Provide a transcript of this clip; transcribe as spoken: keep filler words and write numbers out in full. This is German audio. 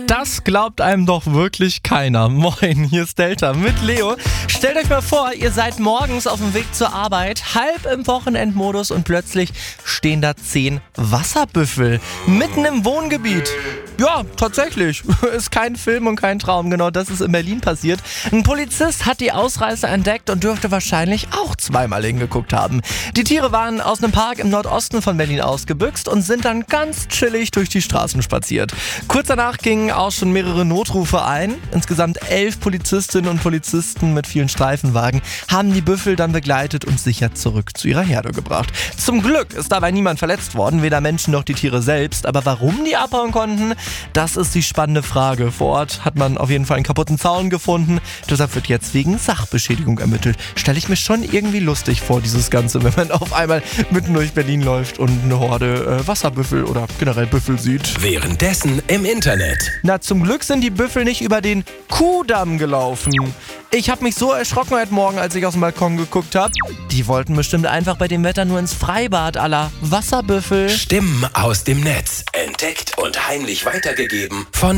Das glaubt einem doch wirklich keiner. Moin, hier ist Delta mit Leo. Stellt euch mal vor, ihr seid morgens auf dem Weg zur Arbeit, halb im Wochenendmodus und plötzlich stehen da zehn Wasserbüffel mitten im Wohngebiet. Ja, tatsächlich. Ist kein Film und kein Traum. Genau das ist in Berlin passiert. Ein Polizist hat die Ausreißer entdeckt und dürfte wahrscheinlich auch zweimal hingeguckt haben. Die Tiere waren aus einem Park im Nordosten von Berlin ausgebüxt und sind dann ganz chillig durch die Straßen spaziert. Kurz danach gingen auch schon mehrere Notrufe ein. Insgesamt elf Polizistinnen und Polizisten mit vielen Streifenwagen haben die Büffel dann begleitet und sicher zurück zu ihrer Herde gebracht. Zum Glück ist dabei niemand verletzt worden, weder Menschen noch die Tiere selbst. Aber warum die abhauen konnten, das ist die spannende Frage. Vor Ort hat man auf jeden Fall einen kaputten Zaun gefunden. Deshalb wird jetzt wegen Sachbeschädigung ermittelt. Stelle ich mir schon irgendwie lustig vor, dieses Ganze, wenn man auf einmal mitten durch Berlin läuft und eine Horde äh, Wasserbüffel oder generell Büffel sieht. Währenddessen im Internet. Na, zum Glück sind die Büffel nicht über den Kuhdamm gelaufen. Ich habe mich so erschrocken heute Morgen, als ich aus dem Balkon geguckt habe. Die wollten bestimmt einfach bei dem Wetter nur ins Freibad aller Wasserbüffel. Stimmen aus dem Netz. Entdeckt und heimlich weitergegeben von